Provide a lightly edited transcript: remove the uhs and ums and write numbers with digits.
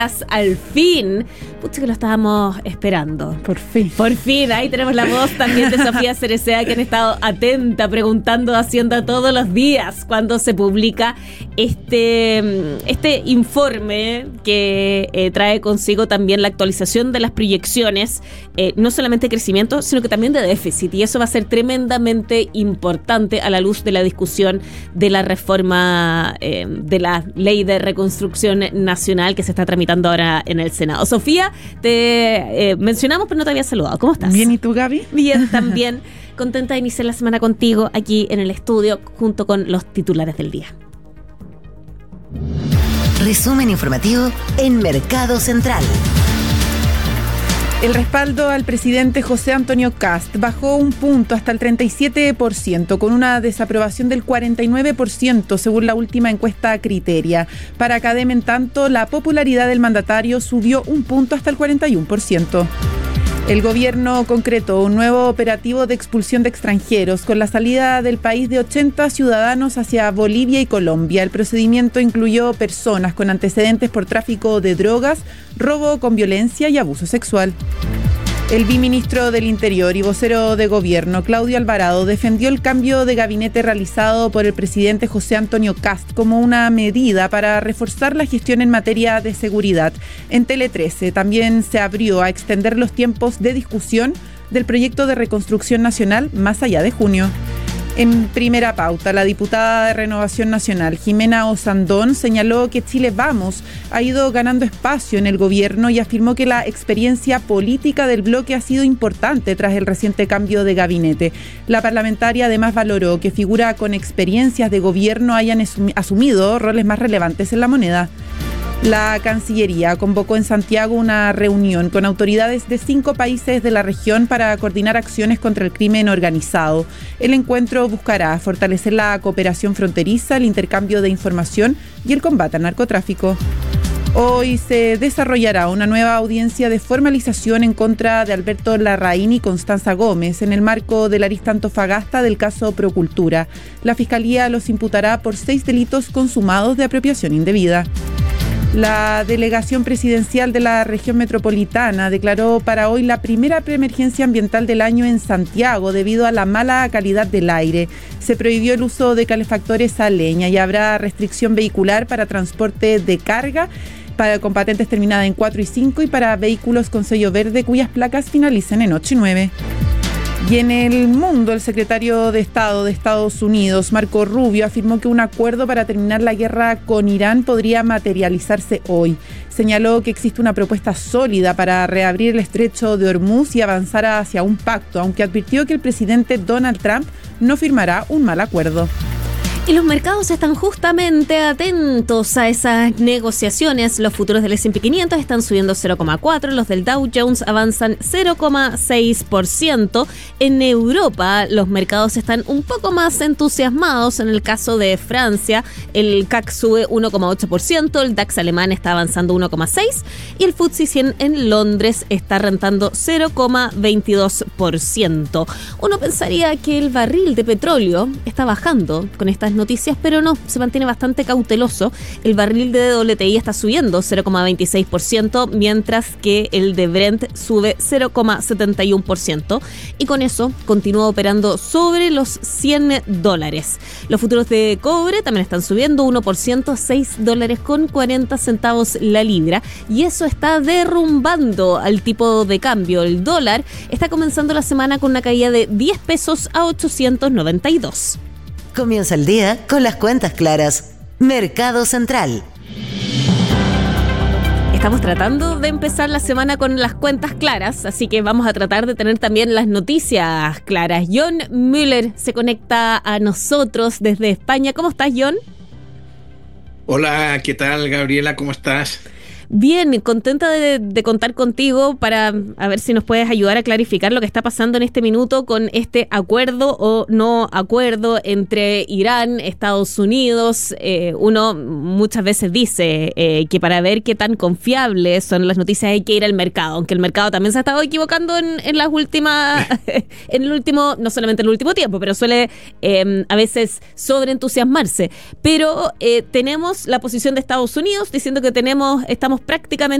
Al fin, pucha que lo estábamos esperando. Por fin, ahí tenemos la voz también de Sofía Cereceda, que han estado atenta, preguntando, haciendo todos los días cuando se publica este informe que trae consigo también la actualización de las proyecciones, no solamente de crecimiento, sino que también de déficit, y eso va a ser tremendamente importante a la luz de la discusión de la reforma de la Ley de Reconstrucción Nacional que se está tramitando ahora en el Senado. Sofía, te mencionamos, pero no te había saludado. ¿Cómo estás? Bien, ¿y tú, Gaby? Bien, también. Contenta de iniciar la semana contigo aquí en el estudio, junto con los titulares del día. Resumen informativo en Mercado Central. El respaldo al presidente José Antonio Kast bajó un punto hasta el 37%, con una desaprobación del 49% según la última encuesta Criteria. Para Academ, en tanto, la popularidad del mandatario subió un punto hasta el 41%. El gobierno concretó un nuevo operativo de expulsión de extranjeros con la salida del país de 80 ciudadanos hacia Bolivia y Colombia. El procedimiento incluyó personas con antecedentes por tráfico de drogas, robo con violencia y abuso sexual. El viceministro del Interior y vocero de gobierno, Claudio Alvarado, defendió el cambio de gabinete realizado por el presidente José Antonio Kast como una medida para reforzar la gestión en materia de seguridad. En Tele 13 también se abrió a extender los tiempos de discusión del proyecto de reconstrucción nacional más allá de junio. En primera pauta, la diputada de Renovación Nacional, Jimena Osandón, señaló que Chile Vamos ha ido ganando espacio en el gobierno y afirmó que la experiencia política del bloque ha sido importante tras el reciente cambio de gabinete. La parlamentaria además valoró que figuras con experiencias de gobierno hayan asumido roles más relevantes en la moneda. La Cancillería convocó en Santiago una reunión con autoridades de 5 países de la región para coordinar acciones contra el crimen organizado. El encuentro buscará fortalecer la cooperación fronteriza, el intercambio de información y el combate al narcotráfico. Hoy se desarrollará una nueva audiencia de formalización en contra de Alberto Larraín y Constanza Gómez en el marco de la arista Antofagasta del caso Procultura. La Fiscalía los imputará por 6 delitos consumados de apropiación indebida. La delegación presidencial de la región metropolitana declaró para hoy la primera preemergencia ambiental del año en Santiago debido a la mala calidad del aire. Se prohibió el uso de calefactores a leña y habrá restricción vehicular para transporte de carga con patentes terminadas en 4 y 5 y para vehículos con sello verde cuyas placas finalicen en 8 y 9. Y en el mundo, el secretario de Estado de Estados Unidos, Marco Rubio, afirmó que un acuerdo para terminar la guerra con Irán podría materializarse hoy. Señaló que existe una propuesta sólida para reabrir el estrecho de Hormuz y avanzar hacia un pacto, aunque advirtió que el presidente Donald Trump no firmará un mal acuerdo. Y los mercados están justamente atentos a esas negociaciones. Los futuros del S&P 500 están subiendo 0,4%, los del Dow Jones avanzan 0,6%. En Europa los mercados están un poco más entusiasmados. En el caso de Francia, el CAC sube 1,8%, el DAX alemán está avanzando 1,6% y el FTSE 100 en Londres está rentando 0,22%. Uno pensaría que el barril de petróleo está bajando con estas noticias, pero no, se mantiene bastante cauteloso. El barril de WTI está subiendo 0,26%, mientras que el de Brent sube 0,71%, y con eso continúa operando sobre los $100. Los futuros de cobre también están subiendo 1%, $6.40 la libra, y eso está derrumbando al tipo de cambio. El dólar está comenzando la semana con una caída de 10 pesos a 892. Comienza el día con las cuentas claras. Mercado Central. Estamos tratando de empezar la semana con las cuentas claras, así que vamos a tratar de tener también las noticias claras. John Müller se conecta a nosotros desde España. ¿Cómo estás, John? Hola, ¿qué tal, Gabriela? ¿Cómo estás? Bien, contenta de contar contigo para a ver si nos puedes ayudar a clarificar lo que está pasando en este minuto con este acuerdo o no acuerdo entre Irán, Estados Unidos. Uno muchas veces dice que para ver qué tan confiables son las noticias hay que ir al mercado, aunque el mercado también se ha estado equivocando en las últimas, en el último, no solamente en el último tiempo, pero suele a veces sobreentusiasmarse. Pero tenemos la posición de Estados Unidos diciendo que estamos prácticamente